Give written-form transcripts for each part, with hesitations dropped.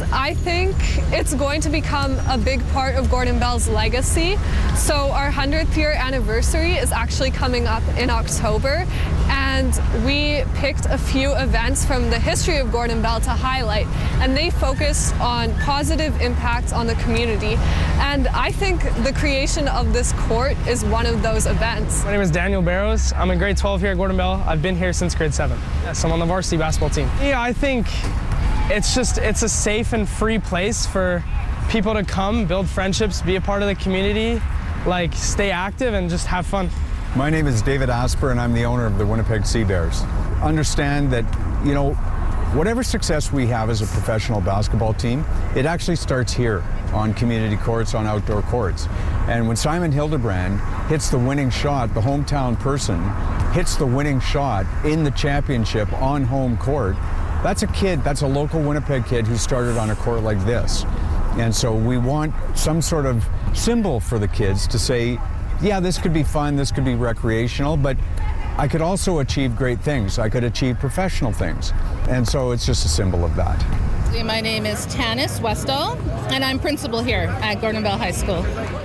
Yes, I think it's going to become a big part of Gordon Bell's legacy. So our 100th year anniversary is actually coming up in October, and we picked a few events from the history of Gordon Bell to highlight, and they focus on positive impacts on the community. And I think the creation of this court is one of those events. My name is Daniel Barrows. I'm in grade 12 here at Gordon Bell. I've been here since grade 7. Yes, I'm on the varsity basketball team. Yeah, I think it's a safe and free place for people to come, build friendships, be a part of the community, like stay active and just have fun. My name is David Asper and I'm the owner of the Winnipeg Sea Bears. Understand that, you know, whatever success we have as a professional basketball team, it actually starts here on community courts, on outdoor courts. And when Simon Hildebrand hits the winning shot, the hometown person hits the winning shot in the championship on home court, that's a kid, that's a local Winnipeg kid who started on a court like this. And so we want some sort of symbol for the kids to say, yeah, this could be fun, this could be recreational, but I could also achieve great things. I could achieve professional things. And so it's just a symbol of that. My name is Tanis Westall, and I'm principal here at Gordon Bell High School.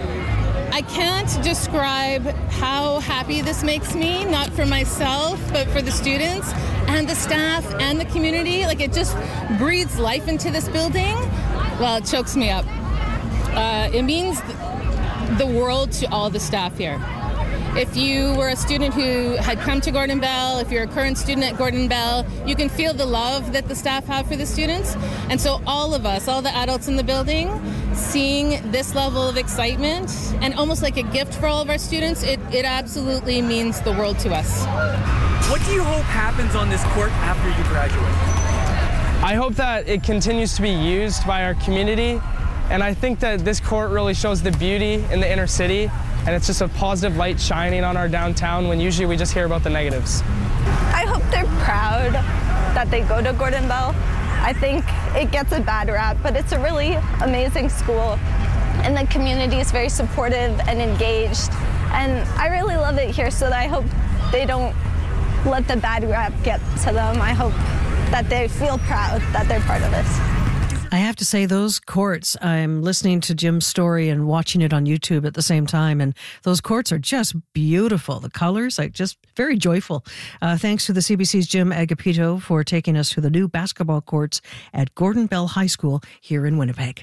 I can't describe how happy this makes me, not for myself, but for the students and the staff and the community. Like, it just breathes life into this building. Well, it chokes me up. It means the world to all the staff here. If you were a student who had come to Gordon Bell, if you're a current student at Gordon Bell, you can feel the love that the staff have for the students. And so all of us, all the adults in the building, seeing this level of excitement and almost like a gift for all of our students, it absolutely means the world to us. What do you hope happens on this court after you graduate? I hope that it continues to be used by our community, and I think that this court really shows the beauty in the inner city, and it's just a positive light shining on our downtown when usually we just hear about the negatives. I hope they're proud that they go to Gordon Bell. I think it gets a bad rap, but it's a really amazing school, and the community is very supportive and engaged, and I really love it here, so I hope they don't let the bad rap get to them. I hope that they feel proud that they're part of this. I have to say, those courts, I'm listening to Jim's story and watching it on YouTube at the same time, and those courts are just beautiful. The colors, like, just very joyful. Thanks to the CBC's Jim Agapito for taking us to the new basketball courts at Gordon Bell High School here in Winnipeg.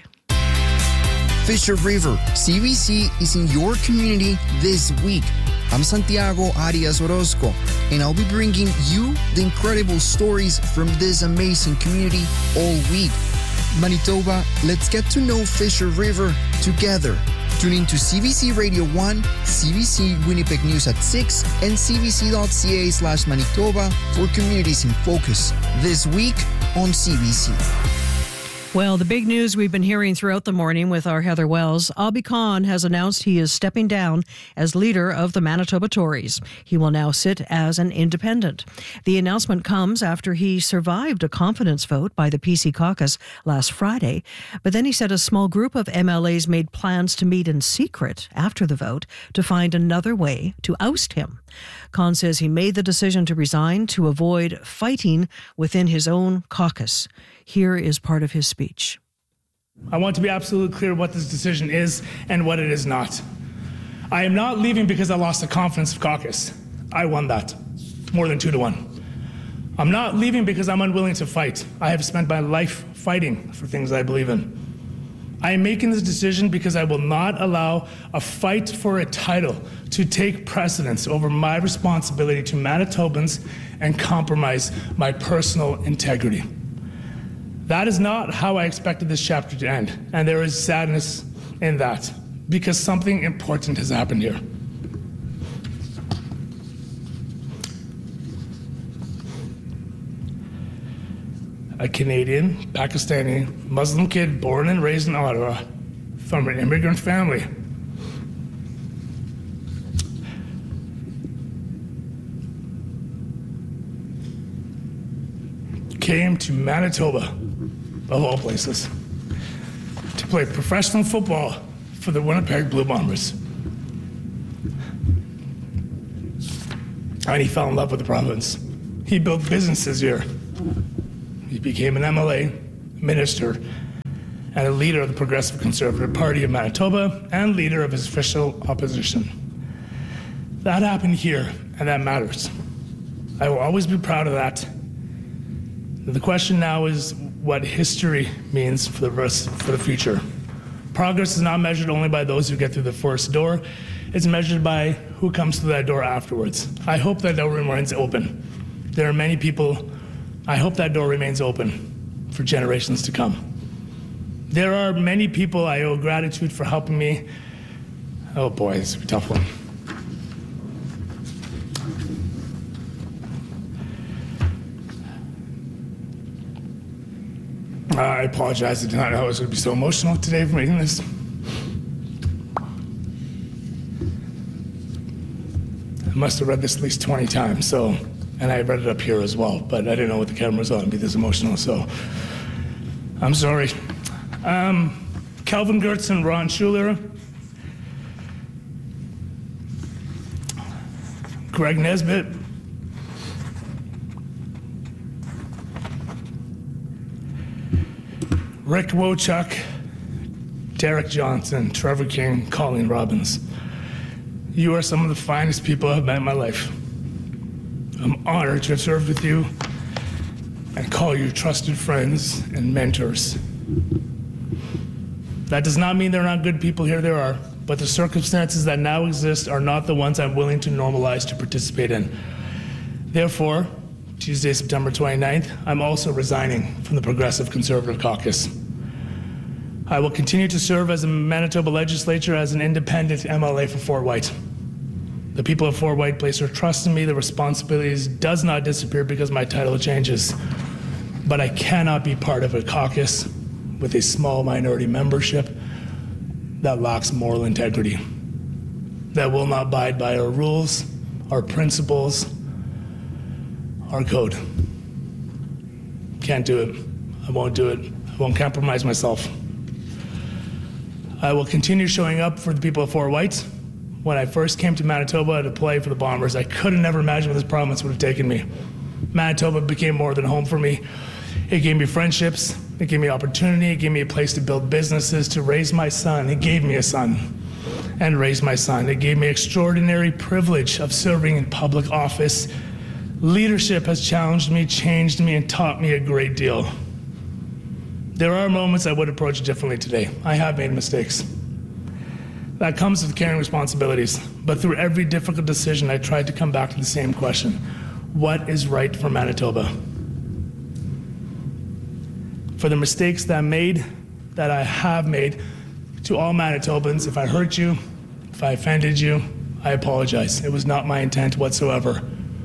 Fisher River, CBC is in your community this week. I'm Santiago Arias Orozco, and I'll be bringing you the incredible stories from this amazing community all week. Manitoba, let's get to know Fisher River together. Tune in to CBC Radio 1, CBC Winnipeg News at 6, and cbc.ca/Manitoba for Communities in Focus this week on CBC. Well, the big news we've been hearing throughout the morning with our Heather Wells, Abhi Khan has announced he is stepping down as leader of the Manitoba Tories. He will now sit as an independent. The announcement comes after he survived a confidence vote by the PC caucus last Friday, but then he said a small group of MLAs made plans to meet in secret after the vote to find another way to oust him. Khan says he made the decision to resign to avoid fighting within his own caucus. Here is part of his speech. I want to be absolutely clear what this decision is and what it is not. I am not leaving because I lost the confidence of caucus. I won that, more than 2-1. I'm not leaving because I'm unwilling to fight. I have spent my life fighting for things I believe in. I am making this decision because I will not allow a fight for a title to take precedence over my responsibility to Manitobans and compromise my personal integrity. That is not how I expected this chapter to end, and there is sadness in that, because something important has happened here. A Canadian, Pakistani, Muslim kid born and raised in Ottawa from an immigrant family. Came to Manitoba, of all places, to play professional football for the Winnipeg Blue Bombers. And he fell in love with the province. He built businesses here. He became an MLA, minister, and a leader of the Progressive Conservative Party of Manitoba and leader of his official opposition. That happened here, and that matters. I will always be proud of that. The question now is what history means for the future. Progress is not measured only by those who get through the first door. It's measured by who comes through that door afterwards. I hope that door remains open. There are many people. I hope that door remains open for generations to come. There are many people I owe gratitude for helping me. Oh boy, this is a tough one. I apologize. I did not know I was going to be so emotional today for reading this. I must have read this at least 20 times, and I read it up here as well, but I didn't know what the camera's on to be this emotional, so I'm sorry. Kelvin Gertz and Ron Schuler, Greg Nesbitt, Rick Wochuk, Derek Johnson, Trevor King, Colleen Robbins. You are some of the finest people I've met in my life. I'm honored to have served with you and call you trusted friends and mentors. That does not mean there are not good people here, there are, but the circumstances that now exist are not the ones I'm willing to normalize to participate in. Therefore, Tuesday, September 29th, I'm also resigning from the Progressive Conservative Caucus. I will continue to serve as a Manitoba legislature as an independent MLA for Fort White. The people of Fort White place their trust in me. The responsibilities does not disappear because my title changes. But I cannot be part of a caucus with a small minority membership that lacks moral integrity, that will not abide by our rules, our principles, our code. Can't do it. I won't do it. I won't compromise myself. I will continue showing up for the people of Fort White. When I first came to Manitoba to play for the Bombers, I could have never imagined where this province would have taken me. Manitoba became more than home for me. It gave me friendships, it gave me opportunity, it gave me a place to build businesses, to raise my son. It gave me a son and raised my son. It gave me extraordinary privilege of serving in public office. Leadership has challenged me, changed me, and taught me a great deal. There are moments I would approach differently today. I have made mistakes. That comes with carrying responsibilities. But through every difficult decision, I tried to come back to the same question. What is right for Manitoba? For the mistakes that I have made, to all Manitobans, if I hurt you, if I offended you, I apologize. It was not my intent whatsoever.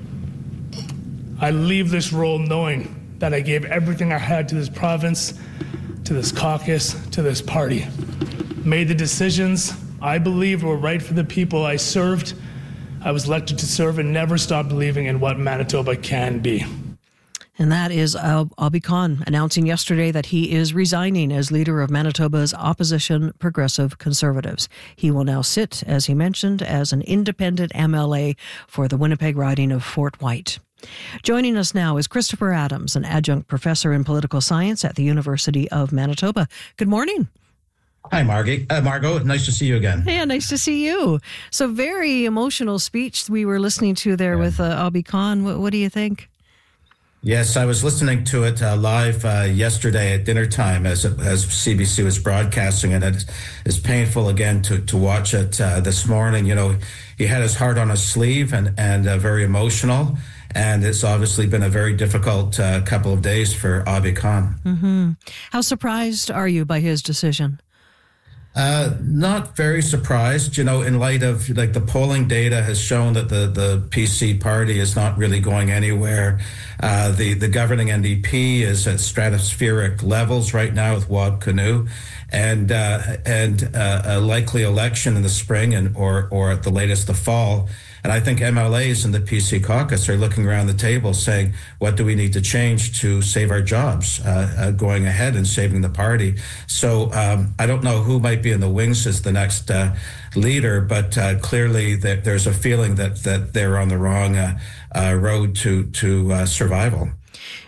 I leave this role knowing that I gave everything I had to this province, to this caucus, to this party. Made the decisions I believed were right for the people I served. I was elected to serve and never stopped believing in what Manitoba can be. And that is Albie Conn announcing yesterday that he is resigning as leader of Manitoba's opposition Progressive Conservatives. He will now sit, as he mentioned, as an independent MLA for the Winnipeg riding of Fort White. Joining us now is Christopher Adams, an adjunct professor in political science at the University of Manitoba. Good morning. Hi, Margot. Nice to see you again. Yeah, nice to see you. So very emotional speech we were listening to there with Albie Conn. What do you think? Yes, I was listening to it live yesterday at dinner time as CBC was broadcasting it. It's painful again to watch it this morning. You know, he had his heart on his sleeve and very emotional. And it's obviously been a very difficult couple of days for Albie Conn. Mm-hmm. How surprised are you by his decision? Not very surprised, you know, in light of like the polling data has shown that the PC party is not really going anywhere. The governing NDP is at stratospheric levels right now with Wab Kinew, and a likely election in the spring or at the latest the fall. And I think MLAs in the PC caucus are looking around the table saying, what do we need to change to save our jobs going ahead and saving the party? So I don't know who might be in the wings as the next leader, but clearly there's a feeling that they're on the wrong road to survival.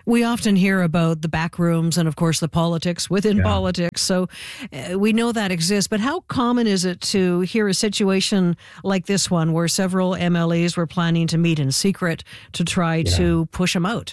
We often hear about the back rooms and, of course, the politics within politics. So we know that exists. But how common is it to hear a situation like this one where several MLAs were planning to meet in secret to try to push him out?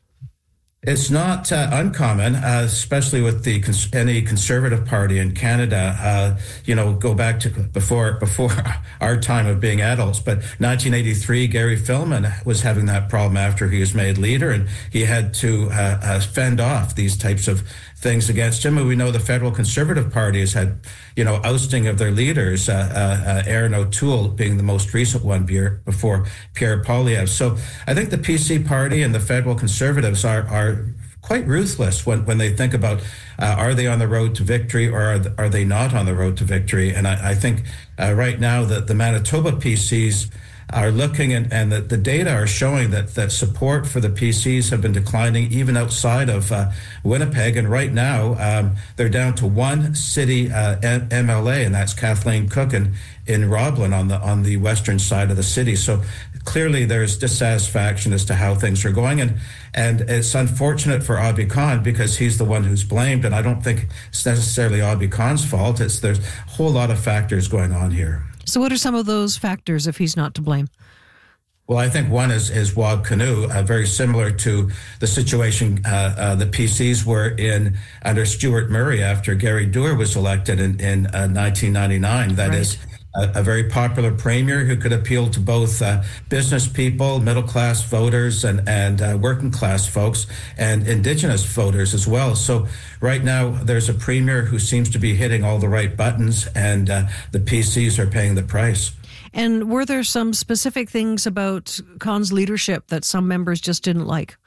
It's not uncommon, especially with any conservative party in Canada. Go back to before our time of being adults. But 1983, Gary Filmon was having that problem after he was made leader, and he had to fend off these types of things against him. And we know the federal Conservative Party has had, ousting of their leaders, Aaron O'Toole being the most recent one before Pierre Poilievre. So I think the PC Party and the federal Conservatives are quite ruthless when they think about are they on the road to victory or are they not on the road to victory? And I think right now that the Manitoba PCs are looking and the data are showing that support for the PCs have been declining even outside of Winnipeg. And right now they're down to one city MLA, and that's Kathleen Cook in Roblin on the western side of the city. So clearly there's dissatisfaction as to how things are going. And it's unfortunate for Abi Khan because he's the one who's blamed. And I don't think it's necessarily Abi Khan's fault. There's a whole lot of factors going on here. So what are some of those factors if he's not to blame? Well, I think one is Wab Kinew, very similar to the situation the PCs were in under Stuart Murray after Gary Doer was elected in 1999. That is a very popular premier who could appeal to both business people, middle-class voters, and working-class folks, and Indigenous voters as well. So right now, there's a premier who seems to be hitting all the right buttons, and the PCs are paying the price. And were there some specific things about Khan's leadership that some members just didn't like?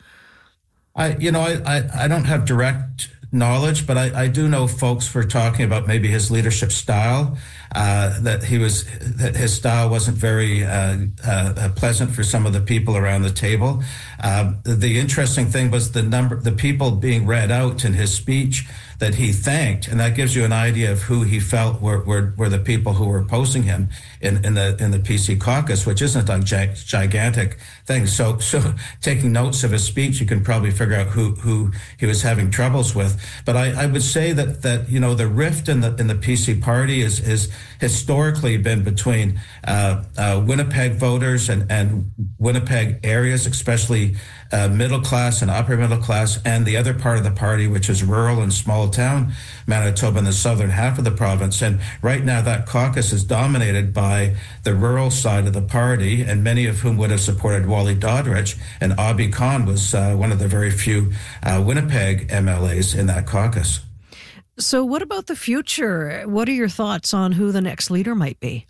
I don't have direct knowledge, but I do know folks were talking about maybe his leadership style, that his style wasn't very pleasant for some of the people around the table. The interesting thing was the people being read out in his speech that he thanked, and that gives you an idea of who he felt were the people who were opposing him in the PC caucus, which isn't a gigantic thing. So taking notes of his speech, you can probably figure out who he was having troubles with. But I would say that the rift in the PC party is historically been between Winnipeg voters and Winnipeg areas, especially middle class and upper middle class, and the other part of the party, which is rural and small town Manitoba in the southern half of the province. And right now that caucus is dominated by the rural side of the party, and many of whom would have supported Wally Doddridge, and Abi Khan was one of the very few Winnipeg MLAs in that caucus. So what about the future? What are your thoughts on who the next leader might be?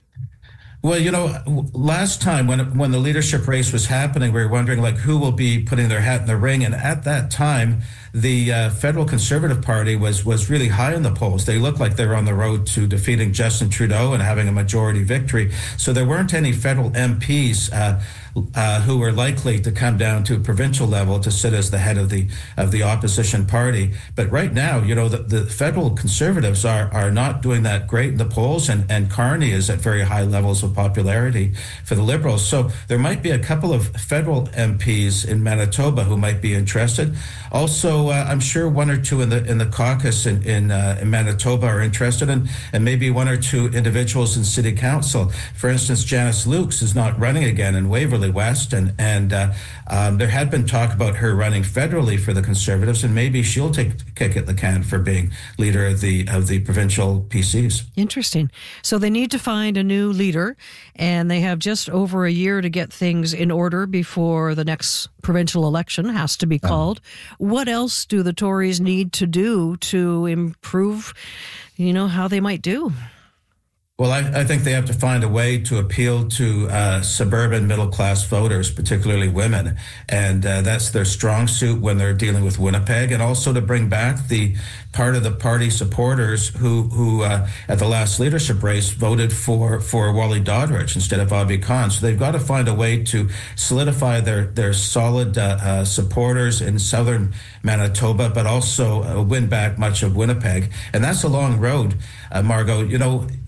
Well, last time when the leadership race was happening, we were wondering who will be putting their hat in the ring. And at that time, the federal Conservative Party was really high in the polls. They looked like they were on the road to defeating Justin Trudeau and having a majority victory. So there weren't any federal MPs who were likely to come down to a provincial level to sit as the head of the opposition party. But right now, the federal Conservatives are not doing that great in the polls, and Carney is at very high levels of popularity for the Liberals. So there might be a couple of federal MPs in Manitoba who might be interested. Also, I'm sure one or two in the caucus in Manitoba are interested, and maybe one or two individuals in city council. For instance, Janice Lukes is not running again in Waverly West, and there had been talk about her running federally for the Conservatives, and maybe she'll take a kick at the can for being leader of the provincial PCs. Interesting. So they need to find a new leader, and they have just over a year to get things in order before the next provincial election has to be called. What else do the Tories need to do to improve, how they might do? Well, I think they have to find a way to appeal to suburban middle-class voters, particularly women. And that's their strong suit when they're dealing with Winnipeg, and also to bring back the part of the party supporters who at the last leadership race voted for Wally Doddridge instead of Abi Khan. So they've got to find a way to solidify their solid supporters in southern Manitoba, but also win back much of Winnipeg. And that's a long road, Margot.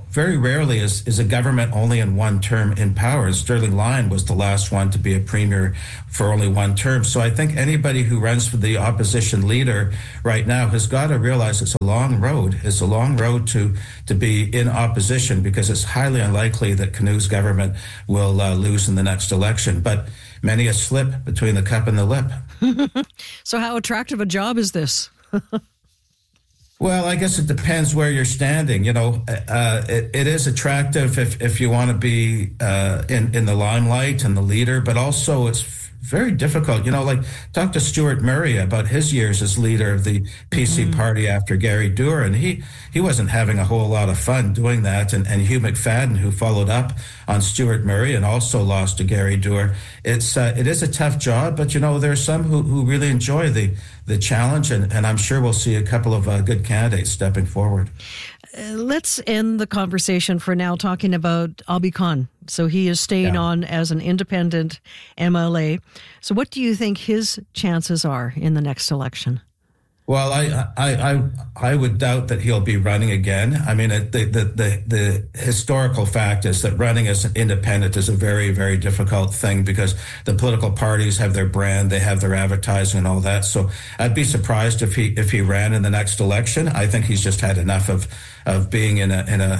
very rarely is a government only in one term in power. Sterling Lyon was the last one to be a premier for only one term. So I think anybody who runs for the opposition leader right now has got to realize it's a long road. It's a long road to be in opposition, because it's highly unlikely that Canute's government will lose in the next election. But many a slip between the cup and the lip. So how attractive a job is this? Well, I guess it depends where you're standing. You know, it is attractive if you want to be in the limelight and the leader, but also it's very difficult. You know, like talk to Stuart Murray about his years as leader of the PC party after Gary Doer, and he wasn't having a whole lot of fun doing that. And Hugh McFadden, who followed up on Stuart Murray and also lost to Gary Doer, it is a tough job, but you know, there's some who really enjoy the challenge, and I'm sure we'll see a couple of good candidates stepping forward. Let's end the conversation for now talking about Abi Khan. So he is staying on as an independent MLA. So what do you think his chances are in the next election? Well, I would doubt that he'll be running again. I mean, the historical fact is that running as an independent is a very, very difficult thing, because the political parties have their brand, they have their advertising and all that. So I'd be surprised if he ran in the next election. I think he's just had enough of being in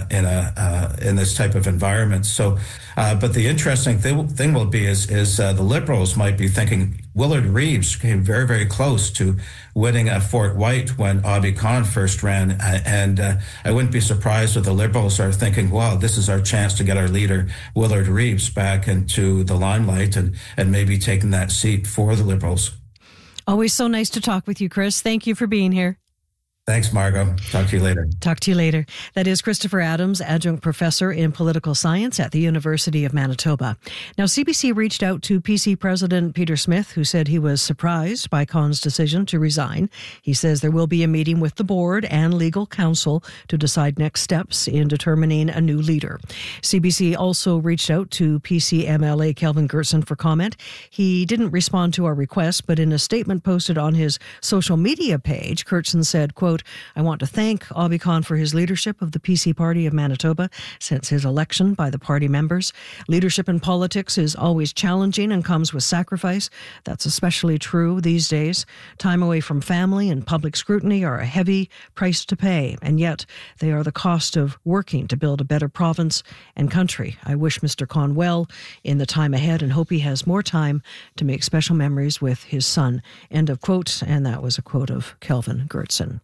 this type of environment. So, but the interesting thing will be is the Liberals might be thinking Willard Reeves came very, very close to winning at Fort White when Abi Khan first ran, and I wouldn't be surprised if the Liberals are thinking, wow, this is our chance to get our leader Willard Reeves back into the limelight and maybe taking that seat for the Liberals. Always so nice to talk with you, Chris. Thank you for being here. Thanks, Margot. Talk to you later. Talk to you later. That is Christopher Adams, adjunct professor in political science at the University of Manitoba. Now, CBC reached out to PC President Peter Smith, who said he was surprised by Khan's decision to resign. He says there will be a meeting with the board and legal counsel to decide next steps in determining a new leader. CBC also reached out to PC MLA Kelvin Goertzen for comment. He didn't respond to our request, but in a statement posted on his social media page, Goertzen said, quote, I want to thank Abi Khan for his leadership of the PC Party of Manitoba since his election by the party members. Leadership in politics is always challenging and comes with sacrifice. That's especially true these days. Time away from family and public scrutiny are a heavy price to pay, and yet they are the cost of working to build a better province and country. I wish Mr. Khan well in the time ahead and hope he has more time to make special memories with his son. End of quote. And that was a quote of Kelvin Goertzen.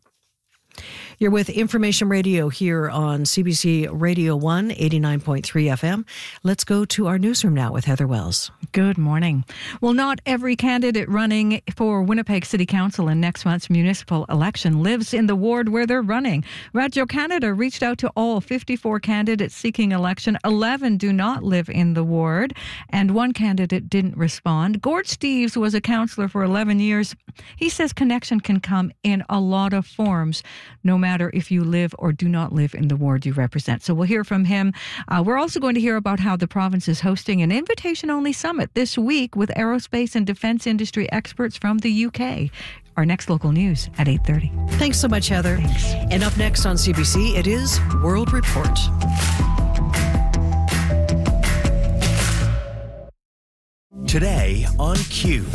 You're with Information Radio here on CBC Radio 1, 89.3 FM. Let's go to our newsroom now with Heather Wells. Good morning. Well, not every candidate running for Winnipeg City Council in next month's municipal election lives in the ward where they're running. Radio Canada reached out to all 54 candidates seeking election. 11 do not live in the ward, and one candidate didn't respond. Gord Steeves was a councillor for 11 years. He says connection can come in a lot of forms, no matter if you live or do not live in the ward you represent. So we'll hear from him. We're also going to hear about how the province is hosting an invitation-only summit this week with aerospace and defence industry experts from the UK. Our next local news at 8:30. Thanks so much, Heather. Thanks. And up next on CBC, it is World Report. Today on Q.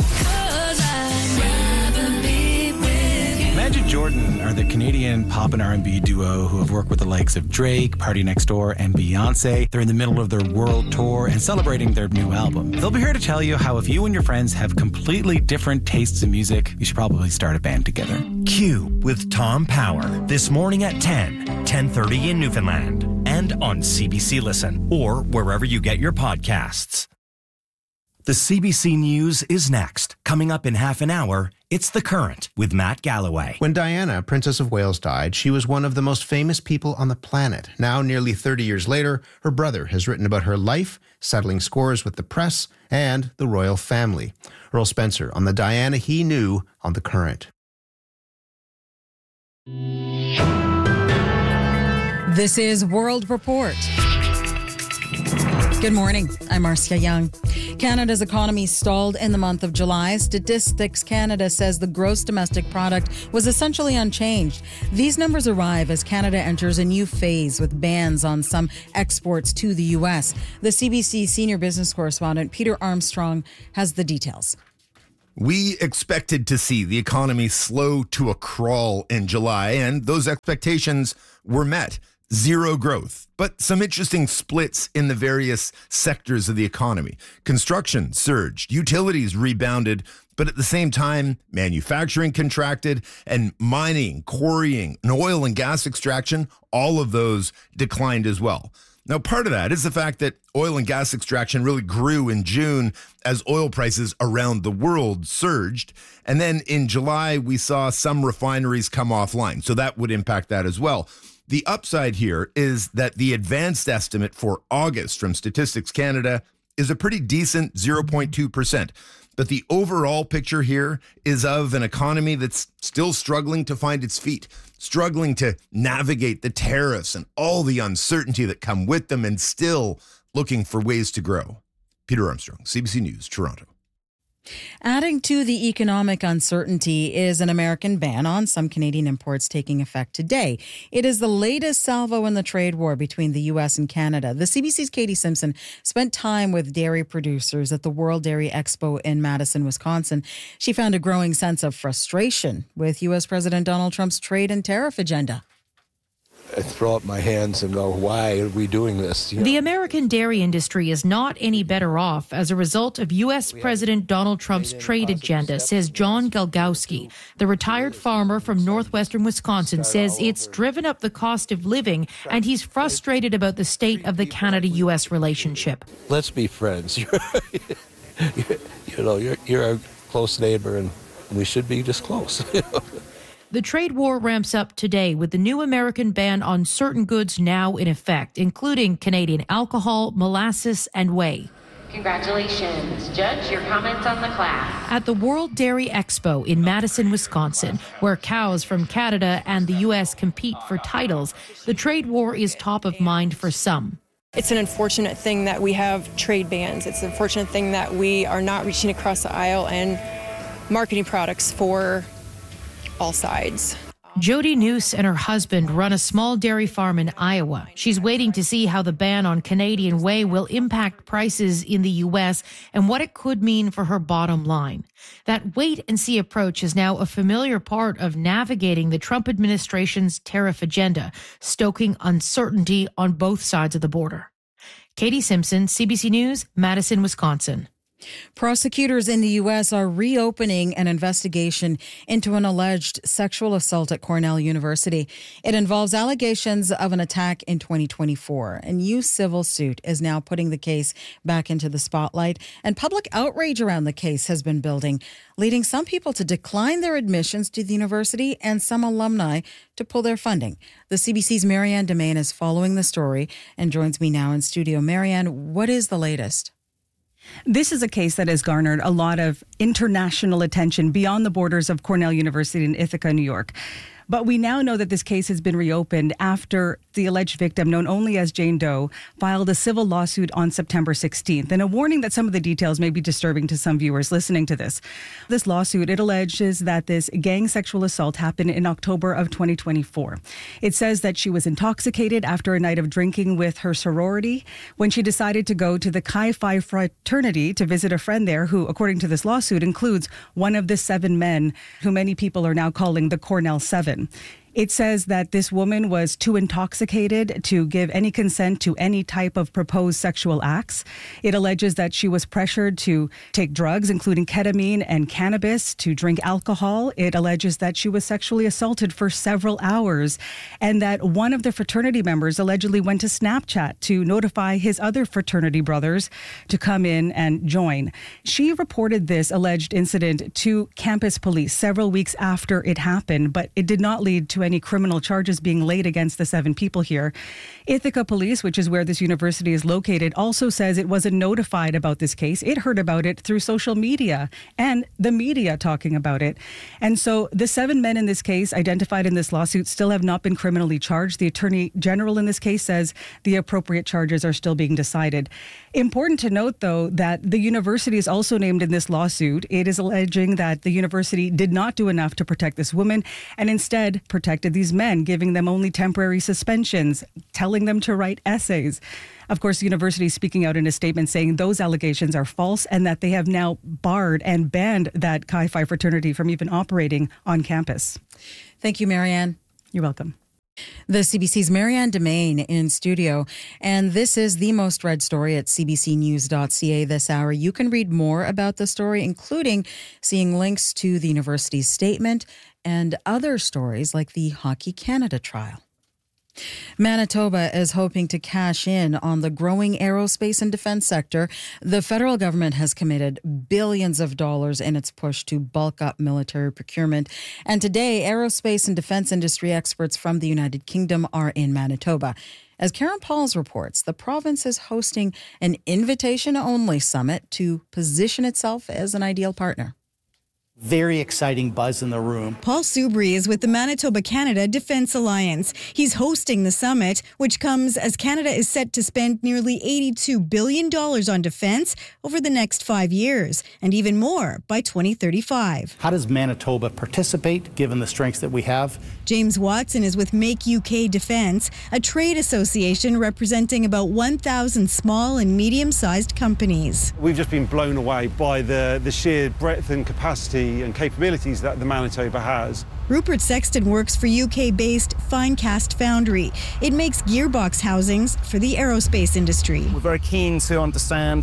Magic Jordan are the Canadian pop and R&B duo who have worked with the likes of Drake, Party Next Door, and Beyonce. They're in the middle of their world tour and celebrating their new album. They'll be here to tell you how if you and your friends have completely different tastes in music, you should probably start a band together. Q with Tom Power this morning at 10:30 in Newfoundland, and on CBC Listen or wherever you get your podcasts. The CBC News is next. Coming up in half an hour, it's The Current with Matt Galloway. When Diana, Princess of Wales, died, she was one of the most famous people on the planet. Now, nearly 30 years later, her brother has written about her life, settling scores with the press and the royal family. Earl Spencer on the Diana he knew on The Current. This is World Report. Good morning. I'm Marcia Young. Canada's economy stalled in the month of July. Statistics Canada says the gross domestic product was essentially unchanged. These numbers arrive as Canada enters a new phase with bans on some exports to the U.S. The CBC senior business correspondent Peter Armstrong has the details. We expected to see the economy slow to a crawl in July, and those expectations were met. Zero growth, but some interesting splits in the various sectors of the economy. Construction surged, utilities rebounded, but at the same time, manufacturing contracted, and mining, quarrying, and oil and gas extraction, all of those declined as well. Now, part of that is the fact that oil and gas extraction really grew in June as oil prices around the world surged. And then in July, we saw some refineries come offline, so that would impact that as well. The upside here is that the advanced estimate for August from Statistics Canada is a pretty decent 0.2%. But the overall picture here is of an economy that's still struggling to find its feet, struggling to navigate the tariffs and all the uncertainty that come with them, and still looking for ways to grow. Peter Armstrong, CBC News, Toronto. Adding to the economic uncertainty is an American ban on some Canadian imports taking effect today. It is the latest salvo in the trade war between the U.S. and Canada. The CBC's Katie Simpson spent time with dairy producers at the World Dairy Expo in Madison, Wisconsin. She found a growing sense of frustration with U.S. President Donald Trump's trade and tariff agenda. I throw up my hands and go, why are we doing this? The American dairy industry is not any better off as a result of U.S. President Donald Trump's trade agenda, says John Galgowski. The retired farmer from northwestern Wisconsin says it's driven up the cost of living, and he's frustrated about the state of the Canada-U.S. relationship. Let's be friends. You're our close neighbor, and we should be just close. The trade war ramps up today with the new American ban on certain goods now in effect, including Canadian alcohol, molasses, and whey. Congratulations. Judge, your comments on the class. At the World Dairy Expo in Madison, Wisconsin, where cows from Canada and the U.S. compete for titles, the trade war is top of mind for some. It's an unfortunate thing that we have trade bans. It's an unfortunate thing that we are not reaching across the aisle and marketing products for all sides. Jody Noose and her husband run a small dairy farm in Iowa. She's waiting to see how the ban on Canadian whey will impact prices in the U.S. and what it could mean for her bottom line. That wait-and-see approach is now a familiar part of navigating the Trump administration's tariff agenda, stoking uncertainty on both sides of the border. Katie Simpson, CBC News, Madison, Wisconsin. Prosecutors in the U.S. are reopening an investigation into an alleged sexual assault at Cornell University. It involves allegations of an attack in 2024. A new civil suit is now putting the case back into the spotlight, and public outrage around the case has been building, leading some people to decline their admissions to the university and some alumni to pull their funding. The CBC's Marianne Demain is following the story and joins me now in studio. Marianne, what is the latest? This is a case that has garnered a lot of international attention beyond the borders of Cornell University in Ithaca, New York. But we now know that this case has been reopened after the alleged victim, known only as Jane Doe, filed a civil lawsuit on September 16th. And a warning that some of the details may be disturbing to some viewers listening to this. This lawsuit, it alleges that this gang sexual assault happened in October of 2024. It says that she was intoxicated after a night of drinking with her sorority when she decided to go to the Chi Phi fraternity to visit a friend there who, according to this lawsuit, includes one of the 7 men who many people are now calling the Cornell 7. It says that this woman was too intoxicated to give any consent to any type of proposed sexual acts. It alleges that she was pressured to take drugs, including ketamine and cannabis, to drink alcohol. It alleges that she was sexually assaulted for several hours, and that one of the fraternity members allegedly went to Snapchat to notify his other fraternity brothers to come in and join. She reported this alleged incident to campus police several weeks after it happened, but it did not lead to to any criminal charges being laid against the 7 people here. Ithaca Police, which is where this university is located, also says it wasn't notified about this case. It heard about it through social media and the media talking about it. And so the 7 men in this case identified in this lawsuit still have not been criminally charged. The Attorney General in this case says the appropriate charges are still being decided. Important to note, though, that the university is also named in this lawsuit. It is alleging that the university did not do enough to protect this woman and instead protected these men, giving them only temporary suspensions, telling them to write essays. Of course, the university is speaking out in a statement saying those allegations are false and that they have now barred and banned that Chi Phi fraternity from even operating on campus. Thank you, Marianne. You're welcome. The CBC's Marianne Demain in studio, and this is the most read story at cbcnews.ca this hour. You can read more about the story, including seeing links to the university's statement and other stories like the Hockey Canada trial. Manitoba is hoping to cash in on the growing aerospace and defense sector. The federal government has committed billions of dollars in its push to bulk up military procurement. And today, aerospace and defense industry experts from the United Kingdom are in Manitoba. As Karen Pauls reports, the province is hosting an invitation-only summit to position itself as an ideal partner. Very exciting buzz in the room. Paul Soubry is with the Manitoba-Canada Defence Alliance. He's hosting the summit, which comes as Canada is set to spend nearly $82 billion on defence over the next 5 years, and even more by 2035. How does Manitoba participate, given the strengths that we have? James Watson is with Make UK Defence, a trade association representing about 1,000 small and medium-sized companies. We've just been blown away by the sheer breadth and capacity and capabilities that the Manitoba has. Rupert Sexton works for UK-based Finecast Foundry. It makes gearbox housings for the aerospace industry. We're very keen to understand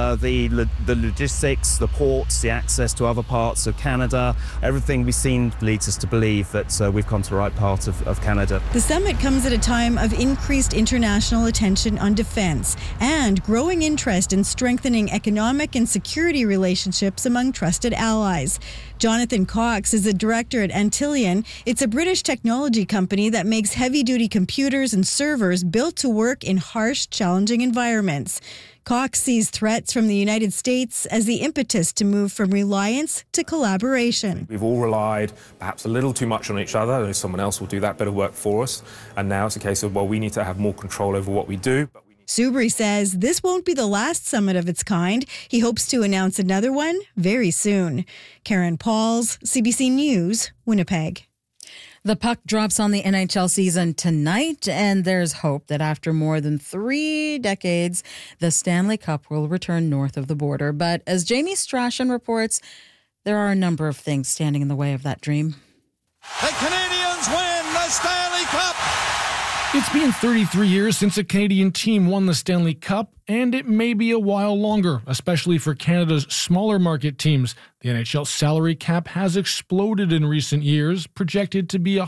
the logistics, the ports, the access to other parts of Canada. Everything we've seen leads us to believe that we've come to the right part of Canada. The summit comes at a time of increased international attention on defence and growing interest in strengthening economic and security relationships among trusted allies. Jonathan Cox is a director at Antillion. It's a British technology company that makes heavy-duty computers and servers built to work in harsh, challenging environments. Cox sees threats from the United States as the impetus to move from reliance to collaboration. We've all relied perhaps a little too much on each other. Someone else will do that better work for us. And now it's a case of, well, we need to have more control over what we do. Soubry says this won't be the last summit of its kind. He hopes to announce another one very soon. Karen Pauls, CBC News, Winnipeg. The puck drops on the NHL season tonight, and there's hope that after more than 3 decades, the Stanley Cup will return north of the border. But as Jamie Strachan reports, there are a number of things standing in the way of that dream. The Canadiens win the Stanley Cup! It's been 33 years since a Canadian team won the Stanley Cup, and it may be a while longer, especially for Canada's smaller market teams. The NHL salary cap has exploded in recent years, projected to be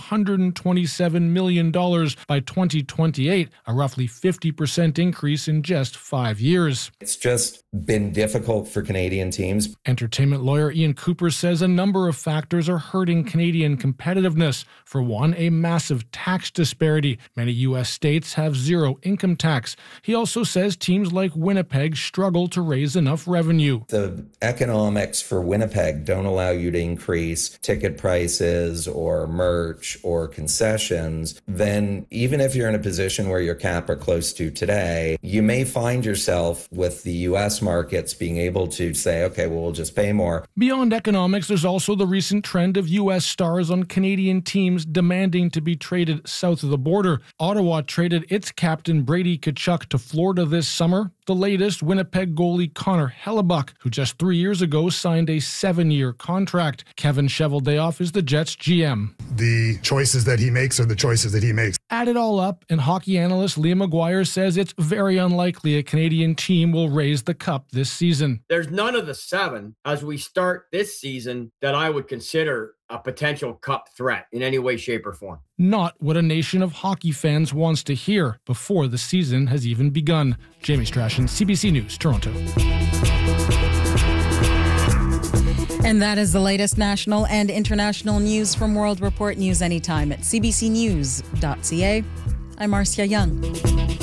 $127 million by 2028, a roughly 50% increase in just 5 years. It's just been difficult for Canadian teams. Entertainment lawyer Ian Cooper says a number of factors are hurting Canadian competitiveness. For one, a massive tax disparity. Many U.S. states have zero income tax. He also says teams like Winnipeg struggle to raise enough revenue. The economics for Winnipeg don't allow you to increase ticket prices or merch or concessions. Then even if you're in a position where your cap are close to today, you may find yourself with the U.S. markets being able to say, okay, well, we'll just pay more. Beyond economics, there's also the recent trend of U.S. stars on Canadian teams demanding to be traded south of the border. Ottawa traded its captain Brady Tkachuk to Florida this summer. The latest, Winnipeg goalie Connor Hellebuck, who just 3 years ago signed a 7-year contract. Kevin Cheveldayoff is the Jets' GM. The choices that he makes are the choices that he makes. Add it all up, and hockey analyst Liam McGuire says it's very unlikely a Canadian team will raise the cup this season. There's none of the 7 as we start this season that I would consider a potential cup threat in any way, shape, or form. Not what a nation of hockey fans wants to hear before the season has even begun. Jamie Strachan, CBC News, Toronto. And that is the latest national and international news from World Report. News anytime at cbcnews.ca. I'm Marcia Young.